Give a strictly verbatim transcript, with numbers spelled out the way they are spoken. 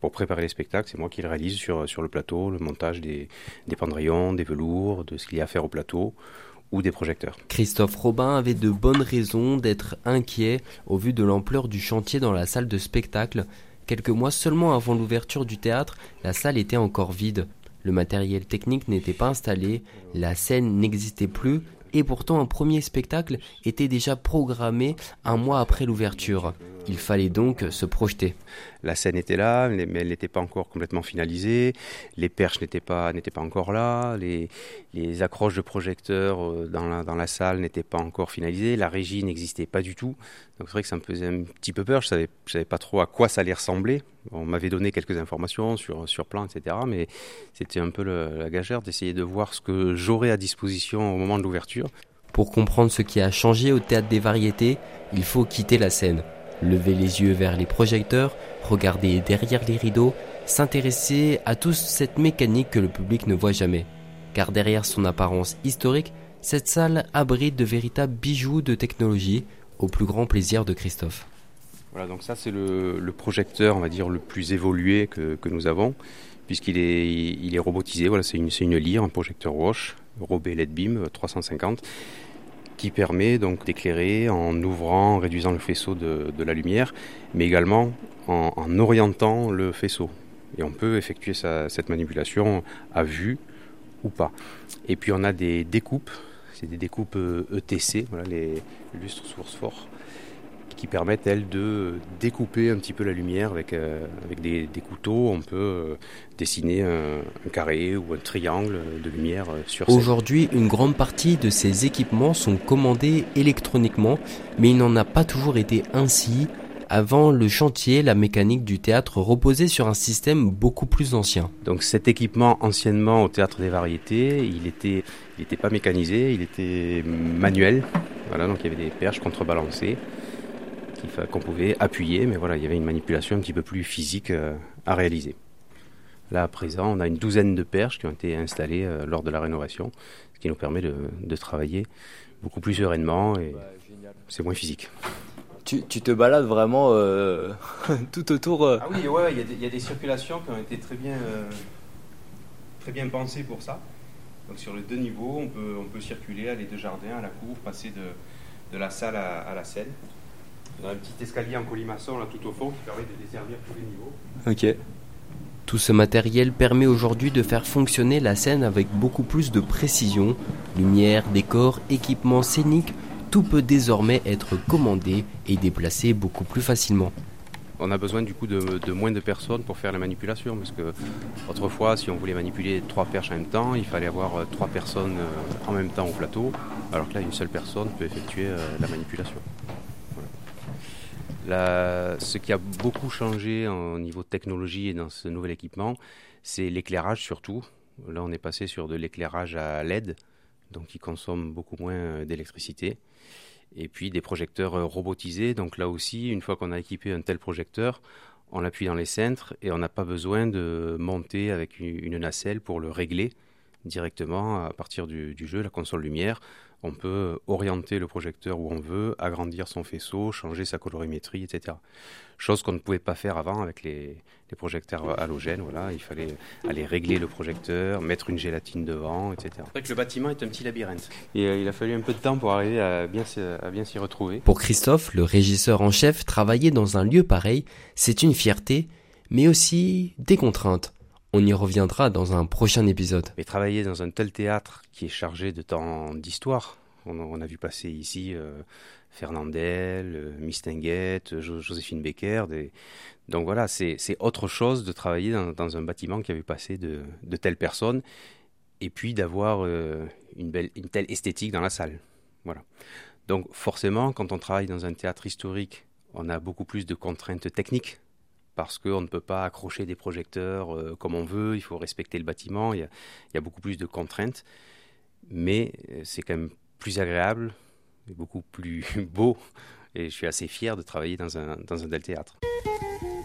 Pour préparer les spectacles, c'est moi qui le réalise sur, sur le plateau, le montage des, des pendrillons, des velours, de ce qu'il y a à faire au plateau ou des projecteurs. Christophe Robin avait de bonnes raisons d'être inquiet au vu de l'ampleur du chantier dans la salle de spectacle. Quelques mois seulement avant l'ouverture du théâtre, la salle était encore vide. Le matériel technique n'était pas installé, la scène n'existait plus et pourtant un premier spectacle était déjà programmé un mois après l'ouverture. Il fallait donc se projeter. La scène était là, mais elle n'était pas encore complètement finalisée. Les perches n'étaient pas, n'étaient pas encore là. Les, les accroches de projecteurs dans la, dans la salle n'étaient pas encore finalisées. La régie n'existait pas du tout. Donc c'est vrai que ça me faisait un petit peu peur. Je savais, je savais pas trop à quoi ça allait ressembler. On m'avait donné quelques informations sur, sur plan, et cetera. Mais c'était un peu le, la gageure d'essayer de voir ce que j'aurais à disposition au moment de l'ouverture. Pour comprendre ce qui a changé au Théâtre des Variétés, il faut quitter la scène. Lever les yeux vers les projecteurs, regarder derrière les rideaux, s'intéresser à toute cette mécanique que le public ne voit jamais. Car derrière son apparence historique, cette salle abrite de véritables bijoux de technologie, au plus grand plaisir de Christophe. Voilà, donc ça c'est le, le projecteur, on va dire, le plus évolué que, que nous avons, puisqu'il est, il est robotisé. Voilà, c'est une, c'est une lyre, un projecteur Roche, Robé L E D Beam trois cent cinquante. Qui permet donc d'éclairer en ouvrant, en réduisant le faisceau de, de la lumière, mais également en, en orientant le faisceau. Et on peut effectuer sa, cette manipulation à vue ou pas. Et puis on a des découpes, c'est des découpes E T C, voilà, les lustres source fort, qui permettent, elles, de découper un petit peu la lumière avec, euh, avec des, des couteaux. On peut euh, dessiner un, un carré ou un triangle de lumière sur scène. Aujourd'hui, une grande partie de ces équipements sont commandés électroniquement, mais il n'en a pas toujours été ainsi. Avant le chantier, la mécanique du théâtre reposait sur un système beaucoup plus ancien. Donc cet équipement, anciennement au Théâtre des Variétés, il était, il était pas mécanisé, il était manuel. Voilà, donc il y avait des perches contrebalancées qu'on pouvait appuyer, mais voilà, il y avait une manipulation un petit peu plus physique euh, à réaliser. Là, à présent, on a une douzaine de perches qui ont été installées euh, lors de la rénovation, ce qui nous permet de, de travailler beaucoup plus sereinement et c'est moins physique. Tu, tu te balades vraiment euh, tout autour euh... Ah oui, ouais, il y, y a des circulations qui ont été très bien, euh, très bien pensées pour ça. Donc sur les deux niveaux, on peut, on peut circuler, aller de jardin à la cour, passer de, de la salle à, à la scène. On a un petit escalier en colimaçon là tout au fond qui permet de desservir tous les niveaux. Ok. Tout ce matériel permet aujourd'hui de faire fonctionner la scène avec beaucoup plus de précision. Lumière, décor, équipement scénique, tout peut désormais être commandé et déplacé beaucoup plus facilement. On a besoin du coup de, de moins de personnes pour faire la manipulation, parce que autrefois, si on voulait manipuler trois perches en même temps, il fallait avoir trois personnes en même temps au plateau, alors que là, une seule personne peut effectuer la manipulation. La, ce qui a beaucoup changé au niveau de technologie et dans ce nouvel équipement, c'est l'éclairage surtout. Là, on est passé sur de l'éclairage à L E D, donc qui consomme beaucoup moins d'électricité. Et puis des projecteurs robotisés. Donc là aussi, une fois qu'on a équipé un tel projecteur, on l'appuie dans les cintres et on n'a pas besoin de monter avec une, une nacelle pour le régler directement à partir du, du jeu, la console lumière. On peut orienter le projecteur où on veut, agrandir son faisceau, changer sa colorimétrie, et cetera. Chose qu'on ne pouvait pas faire avant avec les, les projecteurs halogènes. Voilà, il fallait aller régler le projecteur, mettre une gélatine devant, et cetera. C'est vrai que le bâtiment est un petit labyrinthe. Et euh, il a fallu un peu de temps pour arriver à bien, à bien s'y retrouver. Pour Christophe, le régisseur en chef, travailler dans un lieu pareil, c'est une fierté, mais aussi des contraintes. On y reviendra dans un prochain épisode. Mais travailler dans un tel théâtre qui est chargé de temps d'histoire, on, on a vu passer ici euh, Fernandel, euh, Mistinguett, Jo- Joséphine Becker. Des... Donc voilà, c'est, c'est autre chose de travailler dans, dans un bâtiment qui a vu passer de, de telles personnes et puis d'avoir euh, une, belle, une telle esthétique dans la salle. Voilà. Donc forcément, quand on travaille dans un théâtre historique, on a beaucoup plus de contraintes techniques. Parce qu'on ne peut pas accrocher des projecteurs euh, comme on veut, il faut respecter le bâtiment, il y a, il y a beaucoup plus de contraintes, mais c'est quand même plus agréable, et beaucoup plus beau, et je suis assez fier de travailler dans un, dans un tel théâtre.